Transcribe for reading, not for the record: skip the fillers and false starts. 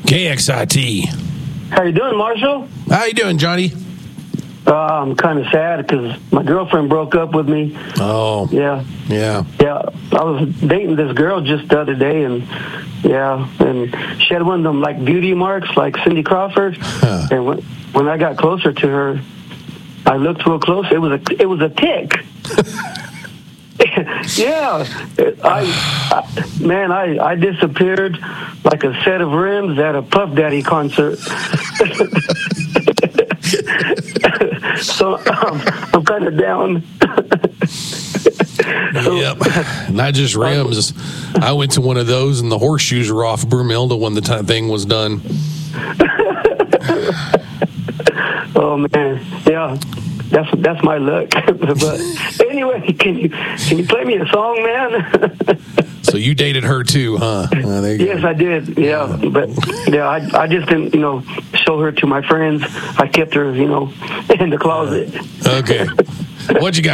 KXIT. How you doing, Marshall? How you doing, Johnny? I'm kind of sad because my girlfriend broke up with me. Oh. Yeah. I was dating this girl just the other day, and she had one of them like beauty marks, like Cindy Crawford. Huh. And when I got closer to her, I looked real close. It was a tick. Yeah, I disappeared like a set of rims at a Puff Daddy concert. So I'm kind of down. Yep, not just rims. I went to one of those, and the horseshoes were off Broomhilda when the thing was done. Oh man, yeah. That's my luck. But anyway, can you play me a song, man? So you dated her too, huh? Yes, I did. Yeah, but I just didn't, show her to my friends. I kept her, in the closet. Okay. What you got?